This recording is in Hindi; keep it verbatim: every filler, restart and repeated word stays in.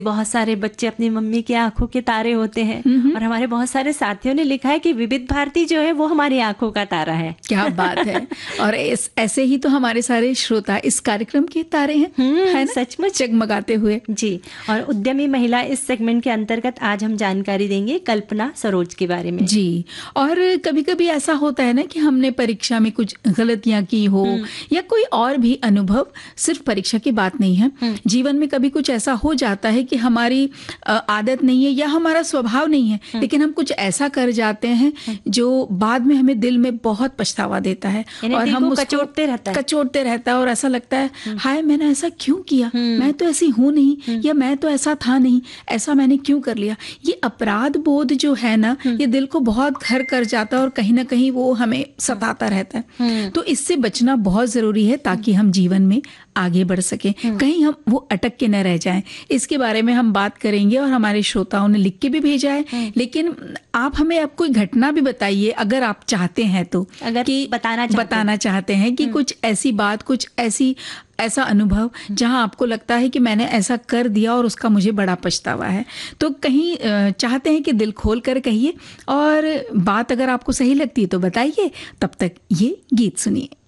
बहुत सारे बच्चे अपनी मम्मी की आंखों के तारे होते हैं और हमारे बहुत सारे साथियों ने लिखा है कि विविध भारती जो है वो हमारी आंखों का तारा है। क्या बात है। और इस, ऐसे ही तो हमारे सारे श्रोता इस कार्यक्रम के तारे हैं, है ना? सचमुच जगमगाते हुए। जी। और उद्यमी महिला इस सेगमेंट के अंतर्गत आज हम जानकारी देंगे कल्पना सरोज के बारे में। जी। और कभी कभी ऐसा होता है ना कि हमने परीक्षा में कुछ गलतियां की हो या कोई और भी अनुभव, सिर्फ परीक्षा की बात नहीं है, जीवन में कभी कुछ ऐसा हो जाता है कि हमारी आदत नहीं है या हमारा स्वभाव नहीं है, लेकिन हम कुछ ऐसा कर जाते हैं जो बाद में हमें दिल में बहुत पछतावा देता है और हम उसको कचोटते रहता है कचोटते रहता है और ऐसा लगता है हाय मैंने ऐसा क्यों किया, मैं तो ऐसी हूं नहीं, या मैं तो ऐसा था नहीं, ऐसा मैंने क्यों कर लिया। ये अपराध बोध जो है ना, ये दिल को बहुत घर कर जाता है और कहीं ना कहीं वो हमें सताता रहता है। तो इससे बचना बहुत जरूरी है ताकि हम जीवन में आगे बढ़ सके, कहीं हम वो अटक के न रह जाएं। इसके बारे में हम बात करेंगे और हमारे श्रोताओं ने लिख के भी भेजा है, लेकिन आप हमें अब कोई घटना भी बताइए अगर आप चाहते हैं तो, अगर कि बताना चाहते बताना चाहते हैं कि कुछ ऐसी बात, कुछ ऐसी ऐसा अनुभव जहां आपको लगता है कि मैंने ऐसा कर दिया और उसका मुझे बड़ा पछतावा है। तो कहीं चाहते हैं कि दिल खोल कर कहिए और बात अगर आपको सही लगती है तो बताइए। तब तक ये गीत सुनिए।